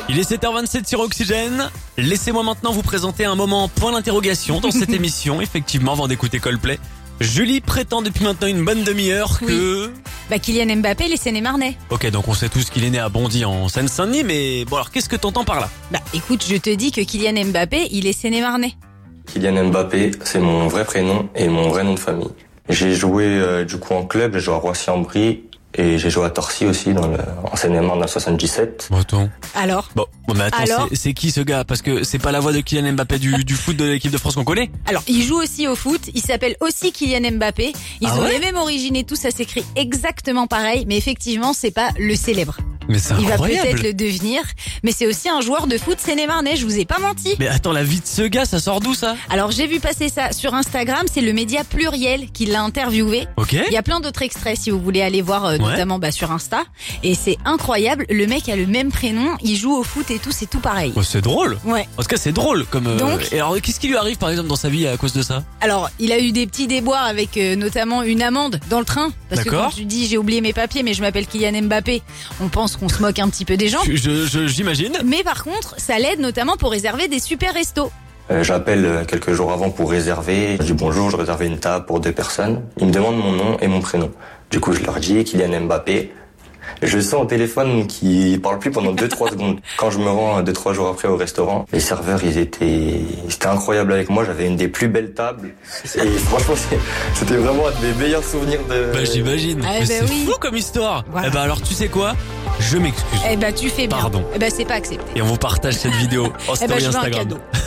Il est 7h27 sur Oxygène. Laissez-moi maintenant vous présenter un moment point d'interrogation dans cette émission, effectivement, avant d'écouter Coldplay. Julie prétend depuis maintenant une bonne demi-heure que... Kylian Mbappé, il est Seine-et-Marnais. Ok, donc on sait tous qu'il est né à Bondy en Seine-Saint-Denis, mais bon alors qu'est-ce que t'entends par là? Écoute, je te dis que Kylian Mbappé, il est Seine-et-marnais. Kylian Mbappé, c'est mon vrai prénom et mon vrai nom de famille. J'ai joué du coup en club, j'ai joué à Roissy-en-Brie et j'ai joué à Torcy aussi en Seine-et-Marne en 77. Bon, attends. Alors Bon, mais attends, Alors c'est qui ce gars? Parce que c'est pas la voix de Kylian Mbappé du foot de l'équipe de France qu'on connaît? Alors, il joue aussi au foot, il s'appelle aussi Kylian Mbappé. Ils Ah ont ouais les mêmes origines et tout, ça s'écrit exactement pareil, mais effectivement, c'est pas le célèbre. Mais c'est Il va incroyable. peut-être le devenir, mais c'est aussi un joueur de foot Seine-et-Marnais, je vous ai pas menti. Mais attends, la vie de ce gars, ça sort d'où ça? Alors, j'ai vu passer ça sur Instagram, c'est le média Pluriel qui l'a interviewé. Ok. Il y a plein d'autres extraits si vous voulez aller voir, notamment sur Insta. Et c'est incroyable, le mec a le même prénom, il joue au foot et tout, c'est tout pareil. Oh, c'est drôle. Ouais. En tout cas, c'est drôle comme. Donc- Et alors, qu'est-ce qui lui arrive par exemple dans sa vie à cause de ça? Alors, il a eu des petits déboires avec notamment une amende dans le train. Parce que D'accord. quand tu dis j'ai oublié mes papiers mais je m'appelle Kylian Mbappé, on pense qu'on se moque un petit peu des gens. J'imagine. Mais par contre, ça l'aide notamment pour réserver des super restos. J'appelle quelques jours avant pour réserver. Je dis bonjour, je réservais une table pour 2 personnes. Ils me demandent mon nom et mon prénom. Du coup, je leur dis Kylian Mbappé. Je sens au téléphone qu'ils parlent plus pendant 2-3 secondes. Quand je me rends 2-3 jours après au restaurant, les serveurs, c'était incroyable avec moi. J'avais une des plus belles tables. Et franchement, c'était vraiment un de mes meilleurs souvenirs de... Bah j'imagine. Ah, Mais bah c'est oui. fou comme histoire. Voilà. Eh ben alors tu sais quoi? Je m'excuse. Tu fais bien. Pardon. C'est pas accepté. Et on vous partage cette vidéo en story je veux un Instagram. cadeau.